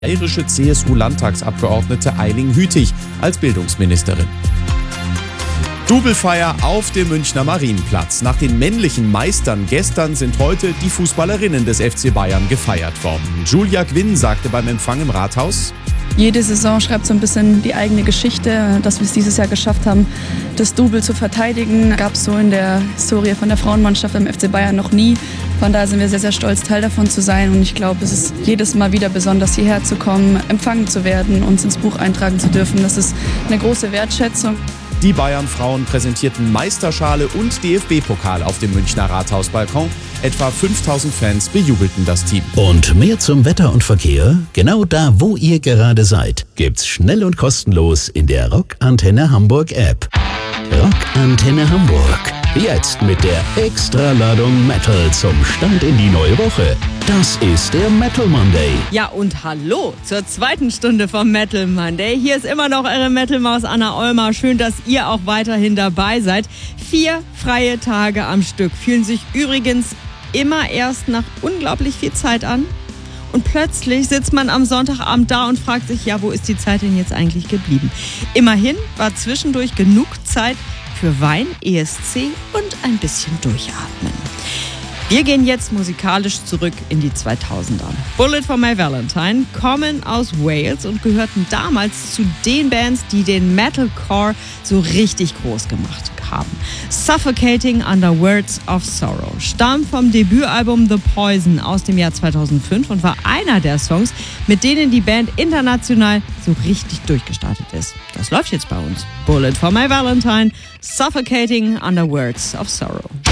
Bayerische CSU-Landtagsabgeordnete Eiling Hütig als Bildungsministerin. Jubelfeier auf dem Münchner Marienplatz. Nach den männlichen Meistern gestern sind heute die Fußballerinnen des FC Bayern gefeiert worden. Julia Gwynn sagte beim Empfang im Rathaus: Jede Saison schreibt so ein bisschen die eigene Geschichte. Dass wir es dieses Jahr geschafft haben, das Double zu verteidigen, gab es so in der Historie von der Frauenmannschaft im FC Bayern noch nie. Von daher sind wir sehr, sehr stolz, Teil davon zu sein. Und ich glaube, es ist jedes Mal wieder besonders, hierher zu kommen, empfangen zu werden, uns ins Buch eintragen zu dürfen. Das ist eine große Wertschätzung. Die Bayern-Frauen präsentierten Meisterschale und DFB-Pokal auf dem Münchner Rathausbalkon. Etwa 5000 Fans bejubelten das Team. Und mehr zum Wetter und Verkehr? Genau da, wo ihr gerade seid, gibt's schnell und kostenlos in der Rockantenne Hamburg App. Rockantenne Hamburg. Jetzt mit der Extraladung Metal zum Start in die neue Woche. Das ist der Metal Monday. Ja, und hallo zur zweiten Stunde vom Metal Monday. Hier ist immer noch eure Metal-Maus Anna Olmer. Schön, dass ihr auch weiterhin dabei seid. 4 freie Tage am Stück fühlen sich übrigens immer erst nach unglaublich viel Zeit an. Und plötzlich sitzt man am Sonntagabend da und fragt sich, ja, wo ist die Zeit denn jetzt eigentlich geblieben? Immerhin war zwischendurch genug Zeit für Wein, ESC und ein bisschen Durchatmen. Wir gehen jetzt musikalisch zurück in die 2000er. Bullet for My Valentine kommen aus Wales und gehörten damals zu den Bands, die den Metalcore so richtig groß gemacht haben. Suffocating Under Words of Sorrow stammt vom Debütalbum The Poison aus dem Jahr 2005 und war einer der Songs, mit denen die Band international so richtig durchgestartet ist. Das läuft jetzt bei uns. Bullet for My Valentine, Suffocating Under Words of Sorrow.